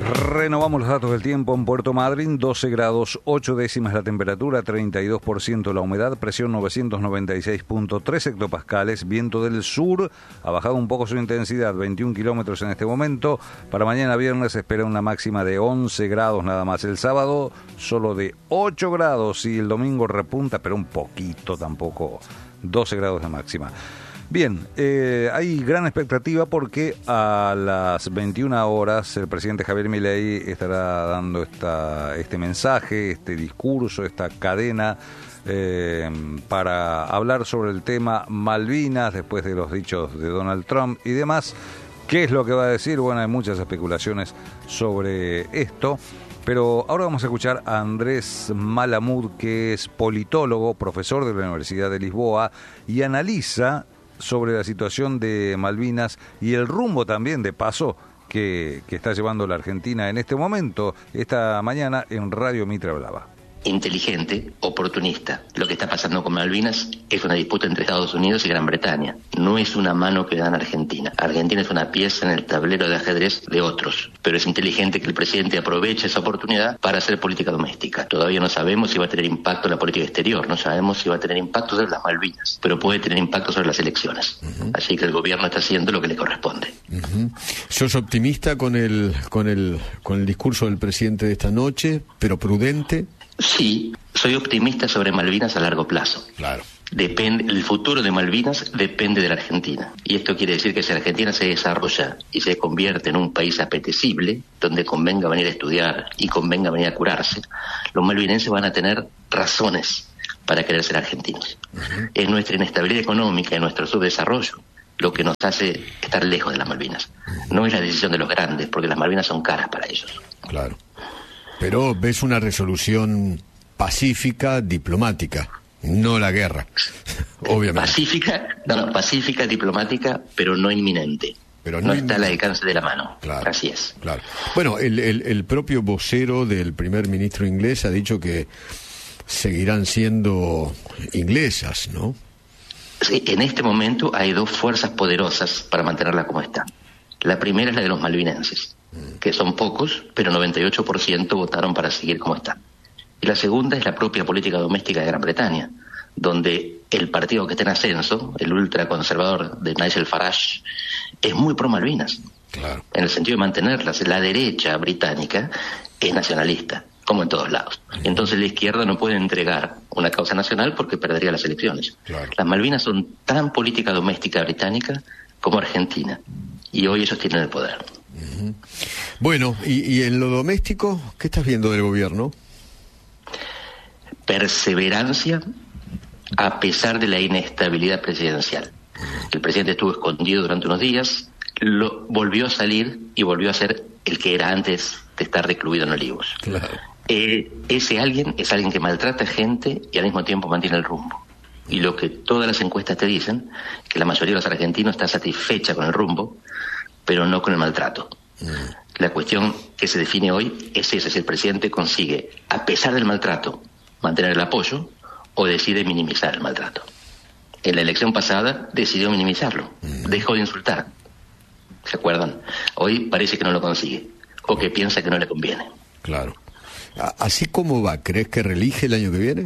Renovamos los datos del tiempo en Puerto Madryn, 12 grados 8 décimas la temperatura, 32% la humedad, presión 996.3 hectopascales, viento del sur, ha bajado un poco su intensidad, 21 kilómetros en este momento. Para mañana viernes se espera una máxima de 11 grados nada más, el sábado solo de 8 grados y el domingo repunta, pero un poquito tampoco, 12 grados de máxima. Bien, hay gran expectativa porque a las 21 horas el presidente Javier Milei estará dando este mensaje, este discurso, esta cadena para hablar sobre el tema Malvinas después de los dichos de Donald Trump y demás. ¿Qué es lo que va a decir? Bueno, hay muchas especulaciones sobre esto. Pero ahora vamos a escuchar a Andrés Malamud, que es politólogo, profesor de la Universidad de Lisboa y analiza sobre la situación de Malvinas y el rumbo también, de paso, que está llevando la Argentina en este momento, esta mañana en Radio Mitra Blava. Inteligente, oportunista. Lo que está pasando con Malvinas es una disputa entre Estados Unidos y Gran Bretaña. No es una mano que dan a Argentina. Argentina es una pieza en el tablero de ajedrez de otros. Pero es inteligente que el presidente aproveche esa oportunidad para hacer política doméstica. Todavía no sabemos si va a tener impacto en la política exterior, no sabemos si va a tener impacto sobre las Malvinas, pero puede tener impacto sobre las elecciones. Así que el gobierno está haciendo lo que le corresponde. ¿Sos optimista con el discurso del presidente de esta noche, pero prudente? Sí, soy optimista sobre Malvinas a largo plazo. Claro. El futuro de Malvinas depende de la Argentina. Y esto quiere decir que si Argentina se desarrolla y se convierte en un país apetecible, donde convenga venir a estudiar y convenga venir a curarse, los malvinenses van a tener razones para querer ser argentinos. Es nuestra inestabilidad económica y nuestro subdesarrollo lo que nos hace estar lejos de las Malvinas. No es la decisión de los grandes, porque las Malvinas son caras para ellos. Claro. Pero ves una resolución pacífica, diplomática, no la guerra, obviamente. Pacífica, diplomática, pero no inminente. Pero no está al alcance de la mano. Claro, así es. Claro. Bueno, el propio vocero del primer ministro inglés ha dicho que seguirán siendo inglesas, ¿no? Sí, en este momento hay dos fuerzas poderosas para mantenerla como está. La primera es la de los malvinenses, que son pocos, pero 98% votaron para seguir como está. Y la segunda es la propia política doméstica de Gran Bretaña, donde el partido que está en ascenso, el ultraconservador de Nigel Farage, es muy pro Malvinas. Claro. En el sentido de mantenerlas. La derecha británica es nacionalista, como en todos lados. Entonces la izquierda no puede entregar una causa nacional porque perdería las elecciones. Claro. Las Malvinas son tan política doméstica británica como Argentina, y hoy ellos tienen el poder. Bueno, y en lo doméstico, ¿qué estás viendo del gobierno? Perseverancia a pesar de la inestabilidad presidencial. El presidente estuvo escondido durante unos días, volvió a salir y volvió a ser el que era antes de estar recluido en Olivos. Claro. Ese alguien es alguien que maltrata gente y al mismo tiempo mantiene el rumbo. Y lo que todas las encuestas te dicen, que la mayoría de los argentinos está satisfecha con el rumbo, pero no con el maltrato. La cuestión que se define hoy es esa, si el presidente consigue, a pesar del maltrato, mantener el apoyo o decide minimizar el maltrato. En la elección pasada decidió minimizarlo, dejó de insultar. ¿Se acuerdan? Hoy parece que no lo consigue o que piensa que no le conviene. Claro. ¿Así como va? ¿Crees que reelige el año que viene?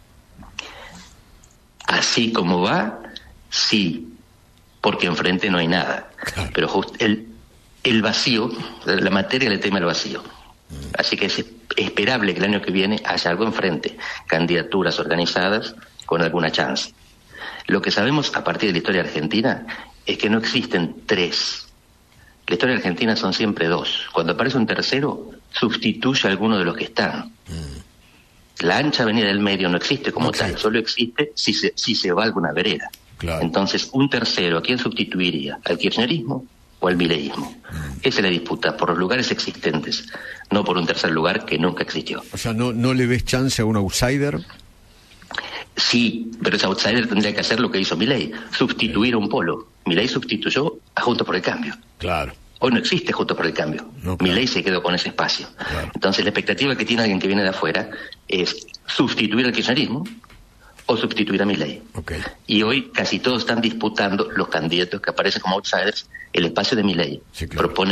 Así como va, sí, porque enfrente no hay nada. Claro. Pero el vacío, la materia le teme al vacío. Así que es esperable que el año que viene haya algo enfrente, candidaturas organizadas con alguna chance. Lo que sabemos a partir de la historia argentina es que no existen tres. La historia argentina son siempre dos. Cuando aparece un tercero, sustituye a alguno de los que están. La ancha avenida del medio no existe como tal, solo existe si se va a alguna vereda. Claro. Entonces, un tercero, ¿a quién sustituiría? ¿Al kirchnerismo o al mileísmo? Esa es la disputa, por los lugares existentes, no por un tercer lugar que nunca existió. O sea, ¿no le ves chance a un outsider? Sí, pero ese outsider tendría que hacer lo que hizo Milei, sustituir a un polo. Milei sustituyó a Juntos por el Cambio. Claro. Hoy no existe Juntos por el Cambio. No, claro. Milei se quedó con ese espacio. Claro. Entonces la expectativa que tiene alguien que viene de afuera es sustituir al kirchnerismo o sustituir a Milei. Okay. Y hoy casi todos están disputando, los candidatos que aparecen como outsiders, el espacio de Milei. Sí, claro. Proponen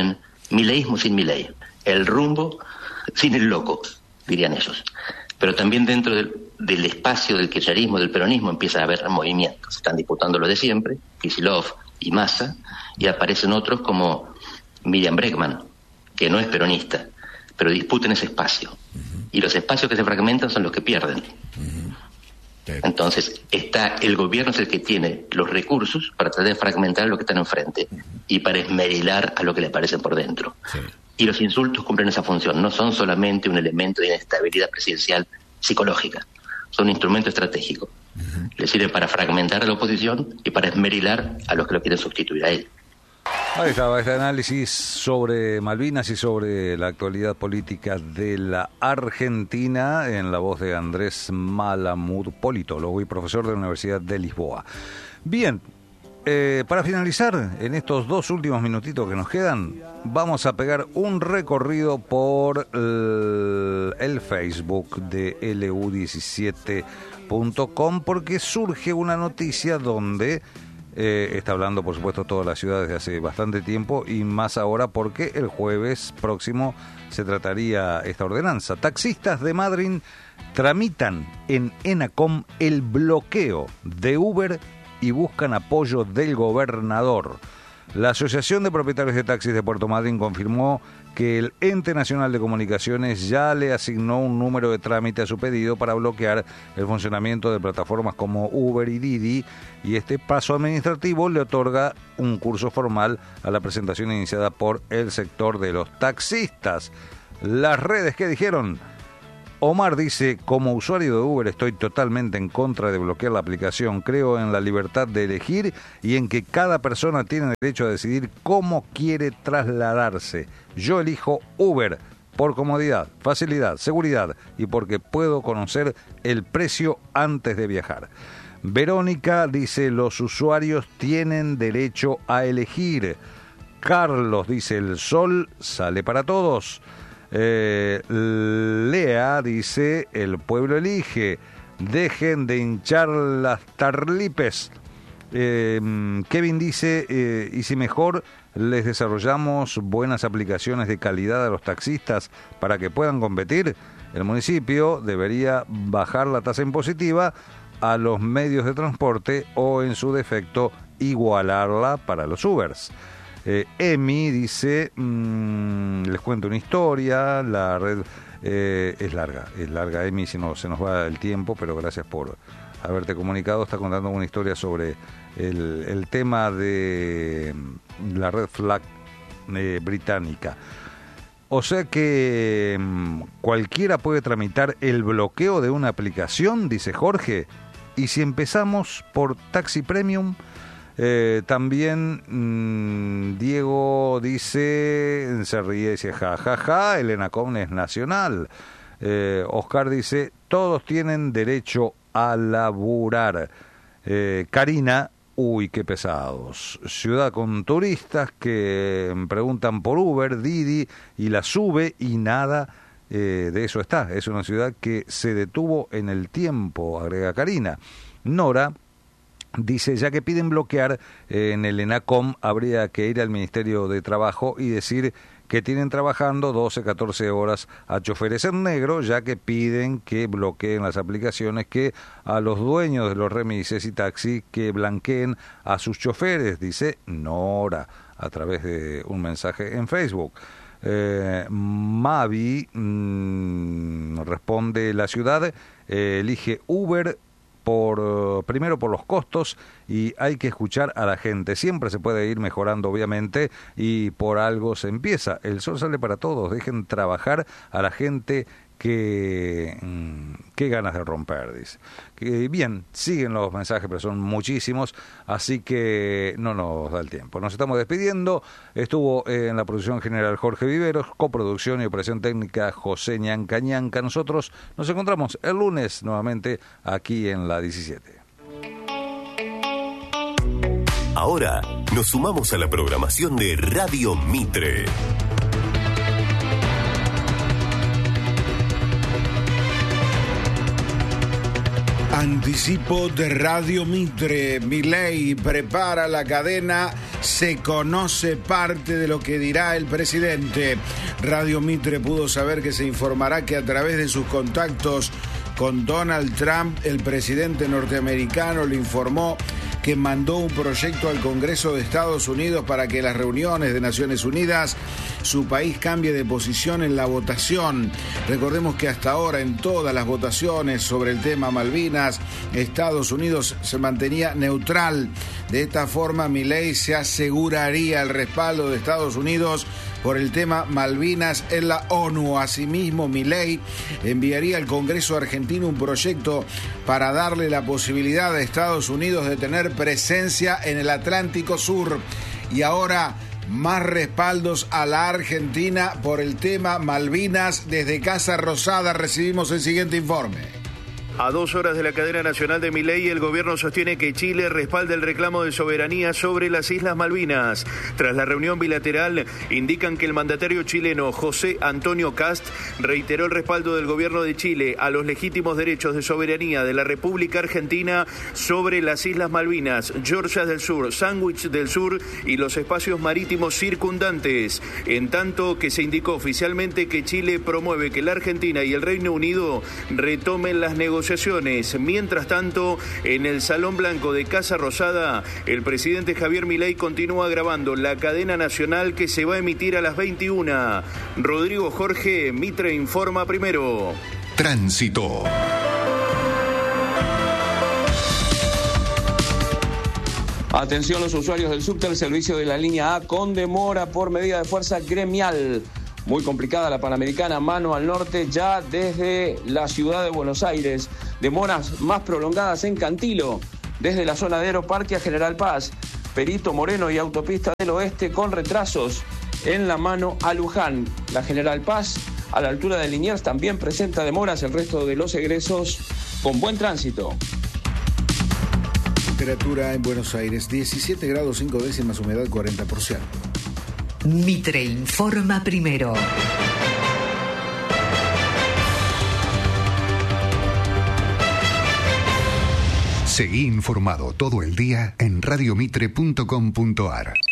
mileísmo sin Milei, el rumbo sin el loco, dirían ellos. Pero también dentro del espacio del kirchnerismo, del peronismo, empieza a haber movimientos. Están disputando lo de siempre, Kicillof y Massa, y aparecen otros como Miriam Bregman, que no es peronista, pero disputan ese espacio. Y los espacios que se fragmentan son los que pierden. Entonces, el gobierno es el que tiene los recursos para tratar de fragmentar lo que están enfrente y para esmerilar a lo que le aparece por dentro. Sí. Y los insultos cumplen esa función, no son solamente un elemento de inestabilidad presidencial psicológica, son un instrumento estratégico. Le sirve para fragmentar a la oposición y para esmerilar a los que lo quieren sustituir a él. Ahí estaba este análisis sobre Malvinas y sobre la actualidad política de la Argentina en la voz de Andrés Malamud, politólogo y profesor de la Universidad de Lisboa. Bien, para finalizar, en estos 2 últimos minutitos que nos quedan, vamos a pegar un recorrido por el Facebook de lu17.com porque surge una noticia donde... está hablando, por supuesto, toda la ciudad desde hace bastante tiempo y más ahora porque el jueves próximo se trataría esta ordenanza. Taxistas de Madryn tramitan en ENACOM el bloqueo de Uber y buscan apoyo del gobernador. La Asociación de Propietarios de Taxis de Puerto Madryn confirmó que el Ente Nacional de Comunicaciones ya le asignó un número de trámite a su pedido para bloquear el funcionamiento de plataformas como Uber y Didi, y este paso administrativo le otorga un curso formal a la presentación iniciada por el sector de los taxistas. Las redes, ¿qué dijeron? Omar dice, como usuario de Uber estoy totalmente en contra de bloquear la aplicación. Creo en la libertad de elegir y en que cada persona tiene derecho a decidir cómo quiere trasladarse. Yo elijo Uber por comodidad, facilidad, seguridad y porque puedo conocer el precio antes de viajar. Verónica dice, los usuarios tienen derecho a elegir. Carlos dice, el sol sale para todos. Lea dice, el pueblo elige, dejen de hinchar las tarlipes. Kevin dice, y si mejor les desarrollamos buenas aplicaciones de calidad a los taxistas para que puedan competir, el municipio debería bajar la tasa impositiva a los medios de transporte o en su defecto igualarla para los Ubers. Emi dice, les cuento una historia, la red es larga Emi, si no se nos va el tiempo, pero gracias por haberte comunicado. Está contando una historia sobre el tema de la red flag británica. O sea que cualquiera puede tramitar el bloqueo de una aplicación, dice Jorge, y si empezamos por Taxi Premium. También Diego dice, se ríe y dice, ja, el ENACOM es nacional. Oscar dice, todos tienen derecho a laburar. Karina, uy, qué pesados. Ciudad con turistas que preguntan por Uber, Didi y la sube y nada de eso está. Es una ciudad que se detuvo en el tiempo, agrega Karina. Nora dice, ya que piden bloquear en el ENACOM, habría que ir al Ministerio de Trabajo y decir que tienen trabajando 12, 14 horas a choferes en negro, ya que piden que bloqueen las aplicaciones, que a los dueños de los remises y taxis que blanqueen a sus choferes, dice Nora, a través de un mensaje en Facebook. Mavi responde, la ciudad elige Uber primero por los costos y hay que escuchar a la gente. Siempre se puede ir mejorando, obviamente, y por algo se empieza. El sol sale para todos. Dejen trabajar a la gente que qué ganas de romper, dice. Bien, siguen los mensajes, pero son muchísimos, así que no nos da el tiempo. Nos estamos despidiendo. Estuvo en la producción general Jorge Viveros, coproducción y operación técnica José Ñanca. Nosotros nos encontramos el lunes nuevamente aquí en la 17. Ahora nos sumamos a la programación de Radio Mitre. Anticipo de Radio Mitre. Milei prepara la cadena Se conoce parte de lo que dirá el presidente. Radio Mitre pudo saber que se informará que a través de sus contactos con Donald Trump, el presidente norteamericano le informó que mandó un proyecto al Congreso de Estados Unidos para que en las reuniones de Naciones Unidas su país cambie de posición en la votación. Recordemos que hasta ahora en todas las votaciones sobre el tema Malvinas, Estados Unidos se mantenía neutral. De esta forma, Milei se aseguraría el respaldo de Estados Unidos por el tema Malvinas en la ONU. Asimismo, Milei enviaría al Congreso argentino un proyecto para darle la posibilidad a Estados Unidos de tener presencia en el Atlántico Sur. Y ahora, más respaldos a la Argentina por el tema Malvinas. Desde Casa Rosada recibimos el siguiente informe. A 2 horas de la cadena nacional de Milei, el gobierno sostiene que Chile respalda el reclamo de soberanía sobre las Islas Malvinas. Tras la reunión bilateral, indican que el mandatario chileno José Antonio Kast reiteró el respaldo del gobierno de Chile a los legítimos derechos de soberanía de la República Argentina sobre las Islas Malvinas, Georgia del Sur, Sandwich del Sur y los espacios marítimos circundantes. En tanto que se indicó oficialmente que Chile promueve que la Argentina y el Reino Unido retomen las negociaciones. Mientras tanto, en el Salón Blanco de Casa Rosada, el presidente Javier Milei continúa grabando la cadena nacional que se va a emitir a las 21. Rodrigo Jorge, Mitre informa primero. Tránsito. Atención los usuarios del subte, el servicio de la línea A con demora por medida de fuerza gremial. Muy complicada la Panamericana, mano al norte, ya desde la ciudad de Buenos Aires. Demoras más prolongadas en Cantilo, desde la zona de Aeroparque a General Paz, Perito Moreno y Autopista del Oeste con retrasos en la mano a Luján. La General Paz, a la altura de Liniers, también presenta demoras. El resto de los egresos con buen tránsito. Temperatura en Buenos Aires, 17 grados 5 décimas, humedad 40%. Mitre informa primero. Seguí informado todo el día en radiomitre.com.ar.